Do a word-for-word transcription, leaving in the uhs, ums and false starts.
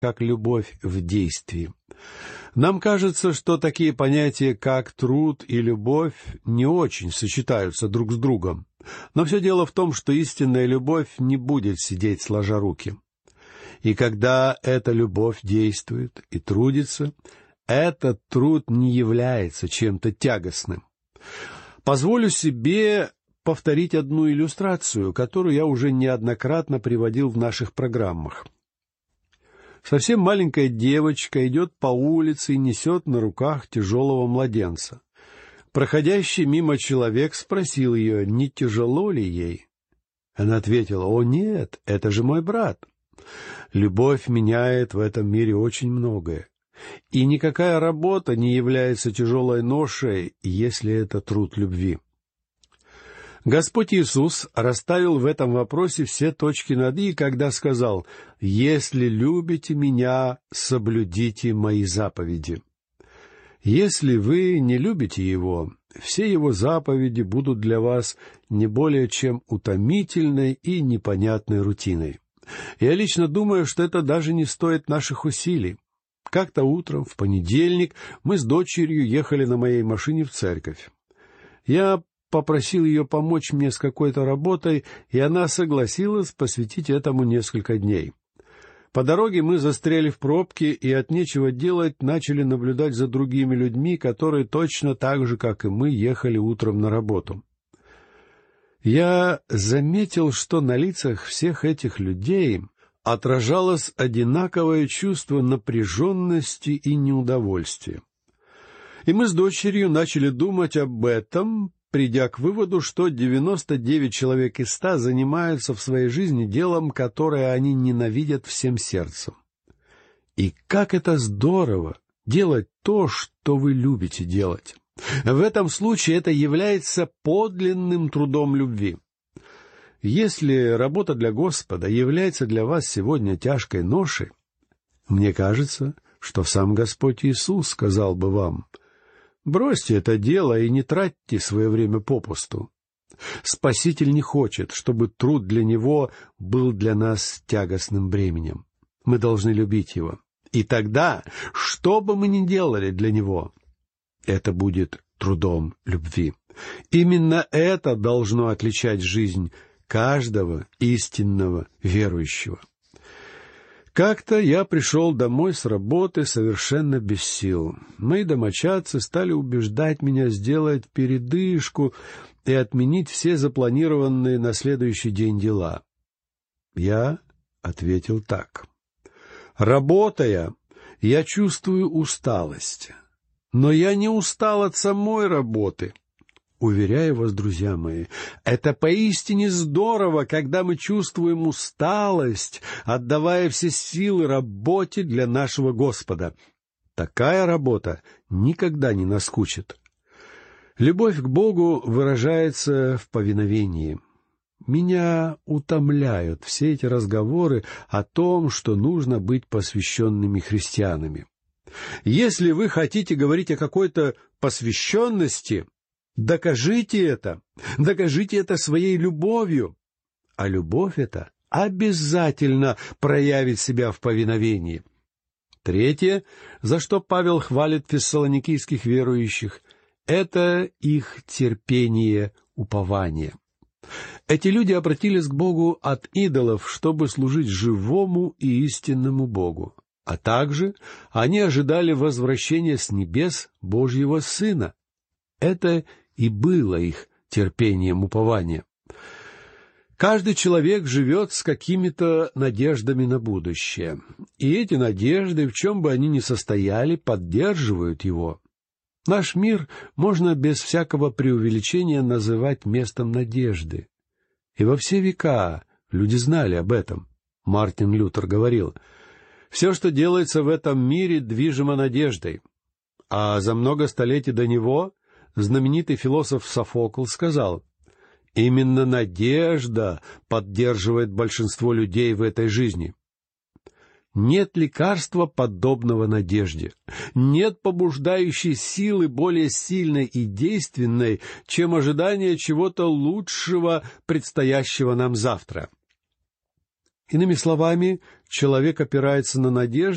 как любовь в действии. Нам кажется, что такие понятия, как труд и любовь, не очень сочетаются друг с другом. Но все дело в том, что истинная любовь не будет сидеть сложа руки. И когда эта любовь действует и трудится, этот труд не является чем-то тягостным. Позволю себе повторить одну иллюстрацию, которую я уже неоднократно приводил в наших программах. Совсем маленькая девочка идет по улице и несет на руках тяжелого младенца. Проходящий мимо человек спросил ее, не тяжело ли ей. Она ответила: «О, нет, это же мой брат». Любовь меняет в этом мире очень многое. И никакая работа не является тяжелой ношей, если это труд любви. Господь Иисус расставил в этом вопросе все точки над «и», когда сказал: «Если любите Меня, соблюдите Мои заповеди». Если вы не любите Его, все Его заповеди будут для вас не более чем утомительной и непонятной рутиной. Я лично думаю, что это даже не стоит наших усилий. Как-то утром, в понедельник, мы с дочерью ехали на моей машине в церковь. Я попросил ее помочь мне с какой-то работой, и она согласилась посвятить этому несколько дней. По дороге мы застряли в пробке и от нечего делать начали наблюдать за другими людьми, которые точно так же, как и мы, ехали утром на работу. Я заметил, что на лицах всех этих людей отражалось одинаковое чувство напряженности и неудовольствия. И мы с дочерью начали думать об этом, придя к выводу, что девяносто девять человек из ста занимаются в своей жизни делом, которое они ненавидят всем сердцем. И как это здорово делать то, что вы любите делать. В этом случае это является подлинным трудом любви. Если работа для Господа является для вас сегодня тяжкой ношей, мне кажется, что сам Господь Иисус сказал бы вам: бросьте это дело и не тратьте свое время попусту. Спаситель не хочет, чтобы труд для Него был для нас тягостным бременем. Мы должны любить Его. И тогда, что бы мы ни делали для Него, это будет трудом любви. Именно это должно отличать жизнь каждого истинного верующего. Как-то я пришел домой с работы совершенно без сил. Мои домочадцы стали убеждать меня сделать передышку и отменить все запланированные на следующий день дела. Я ответил так: работая, я чувствую усталость, но я не устал от самой работы. Уверяю вас, друзья мои, это поистине здорово, когда мы чувствуем усталость, отдавая все силы работе для нашего Господа. Такая работа никогда не наскучит. Любовь к Богу выражается в повиновении. Меня утомляют все эти разговоры о том, что нужно быть посвященными христианами. Если вы хотите говорить о какой-то посвященности, докажите это, докажите это своей любовью. А любовь эта обязательно проявит себя в повиновении. Третье, за что Павел хвалит фессалоникийских верующих, это их терпение, упование. Эти люди обратились к Богу от идолов, чтобы служить живому и истинному Богу. А также они ожидали возвращения с небес Божьего Сына. Это и было их терпением упования. Каждый человек живет с какими-то надеждами на будущее, и эти надежды, в чем бы они ни состояли, поддерживают его. Наш мир можно без всякого преувеличения называть местом надежды. И во все века люди знали об этом. Мартин Лютер говорил: «Все, что делается в этом мире, движимо надеждой». А за много столетий до него знаменитый философ Софокл сказал: «Именно надежда поддерживает большинство людей в этой жизни». Нет лекарства, подобного надежде. Нет побуждающей силы более сильной и действенной, чем ожидание чего-то лучшего, предстоящего нам завтра. Иными словами, человек опирается на надежду,